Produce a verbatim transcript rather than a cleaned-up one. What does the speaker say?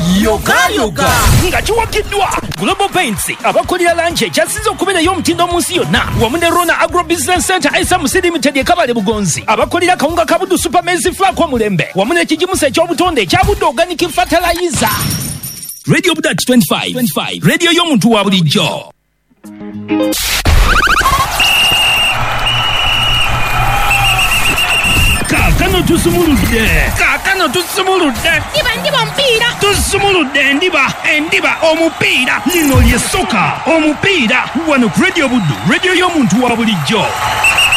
yoga yoga nga kiwakiddwa Global Paints abakolera lanche ekyasize okubeera y'omutindo mu nsi yonna wamu ne Rona Agro Business Center I S A M C Limited ekabale Bugonzi abakolera kawunga kabudu Super Maize Flour Mulembe wamu n'ekigimusa eky'obutonde ekyabudde Organic Fertilizer. Radio Budachi twenty-five twenty-five radio y'omuntu wa bulijjo. Kakano tusumuludde kakano tusumuludde ndiba ndiba omupiira tusumuludde ndiba endiba omupiira lino lye ssoka omupiira wano ku Radio Buddu radio y'omuntu wa bulijjo.